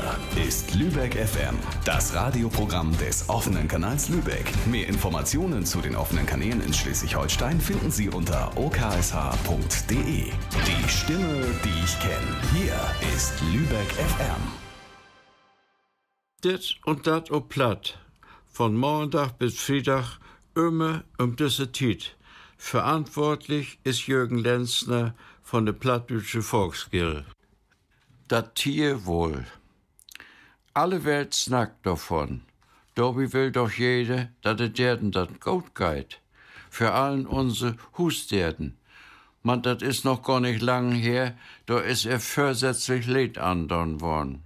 Hier ist Lübeck FM, das Radioprogramm des offenen Kanals Lübeck. Mehr Informationen zu den offenen Kanälen in Schleswig-Holstein finden Sie unter oksh.de. Die Stimme, die ich kenne. Hier ist Lübeck FM. Dit und dat op Platt. Von Montag bis Freitag immer diese Zeit. Verantwortlich ist Jürgen Lenzner von der Plattdeutsche Volksgilde. Das Tierwohl. Alle Welt snackt davon. Dabei will doch jeder, dass es derden dat gut geht. Für allen unsere Husderden. Man, das ist noch gar nicht lang her, da ist vorsätzlich Leid andauern worden.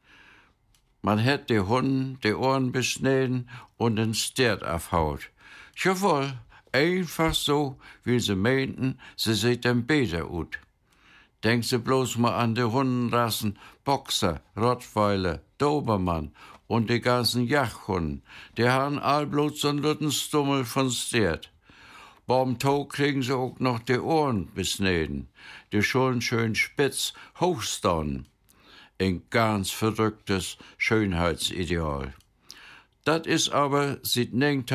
Man hätt die Hunden die Ohren beschnitten und den Stert abhaut. Jawohl, einfach so, wie sie meinten, sie seht dann besser ut. Denk sie bloß mal an die Hundenrassen Boxer, Rottweiler, Dobermann und die ganzen Jagdhunden. Die haben all bloß so'n lütten Stummel von Stert. Beim Tau kriegen sie auch noch die Ohren besneden, die schon schön spitz hochstauen. Ein ganz verrücktes Schönheitsideal. Das ist aber seit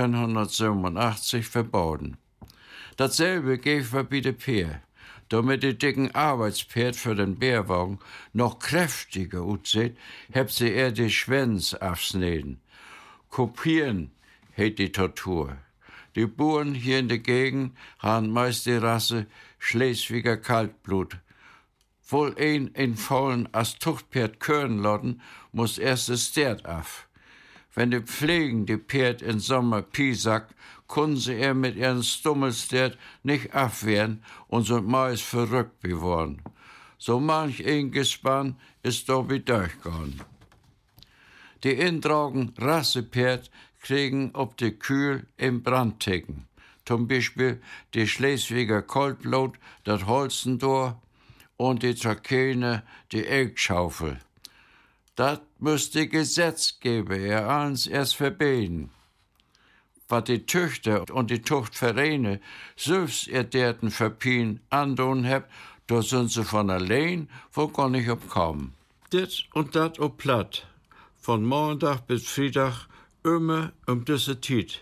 1987 verboten. Dasselbe geht wir bei den Pär. Damit die dicken Arbeitspferd für den Bärwagen noch kräftiger aussieht, hebt sie eher die Schwänz absneden. Kopieren heet die Tortur. Die Bauern hier in der Gegend haben meist die Rasse Schleswiger Kaltblut. Wohl in Faulen als Tuchtpferd kören lotten, muss erst das Stert af. Wenn die Pflegen die Pferd in Sommer piesack, können sie mit ihren Stummelstert nicht abwehren und sind meist verrückt geworden. So manch ein Gespann ist dabei durchgegangen. Die indraugen Rassepferd kriegen ob die Kühl im Brandticken. Zum Beispiel die Schleswiger Kaltblut, das Holstendor und die Trakehne, die Elgschaufel. Das muss die Gesetzgeber eins erst verbieten. Was die Tüchter und die Tuchtvereine selbst derten verpien andun hebt, da sind sie von allein wohl gar nicht abkommen. Dit und dat op Platt. Von Montag bis Freitag immer diese Zeit.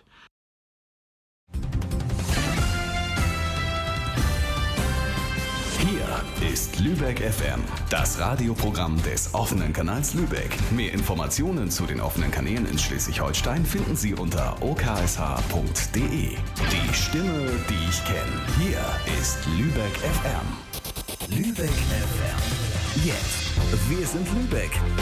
Hier ist Lübeck FM, das Radioprogramm des offenen Kanals Lübeck. Mehr Informationen zu den offenen Kanälen in Schleswig-Holstein finden Sie unter oksh.de. Die Stimme, die ich kenne. Hier ist Lübeck FM. Lübeck FM. Jetzt. Wir sind Lübeck.